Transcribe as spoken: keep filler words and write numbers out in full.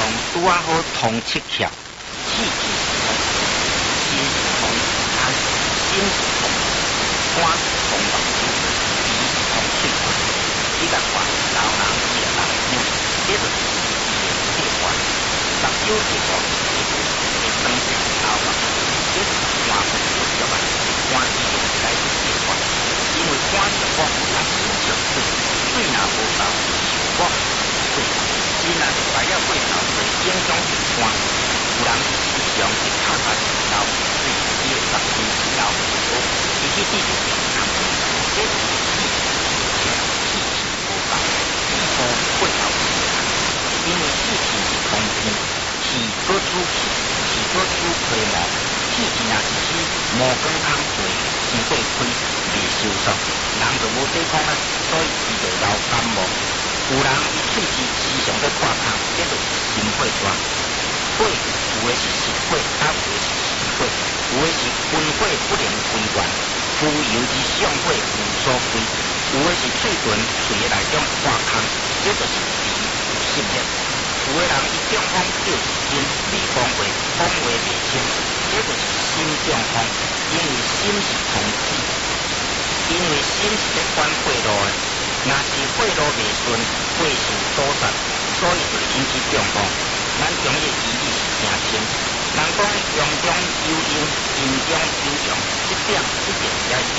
拄啊好通七窍，气气通，心是通肝，心是通肝是通目睭，鼻是通喙管。你甲看老人伊个人听，这就是伊个血管。目睭血管是会生成头目，这就是肝分不足啊。肝医就该是血管，因为肝是管啊心上水，水若无够就管水。心若是排了过头，会影响着肝。有人时常会拍拍流水，伊个目睭是流唔好，伊去滴着健康，这就是气气气气无够，气科过头不好。因为气气是通天，气搁主气，气搁主皮毛，气气若是起毛光空多，伤过开袂收缩，人就无抵抗啊，所以伊就流感冒。有人伊喙齿时常在破空，这就是心火大。火有的是实火，啊有的是虚火，有的是分火不能分完，浮游之上火无所归，有的是喙唇喙个内中破空，这就是鼻有湿热。有的人伊中风叫是心未讲话，讲话袂清，这就是心中风，因为心是通气，因为心是咧管火路的，若是火路袂顺。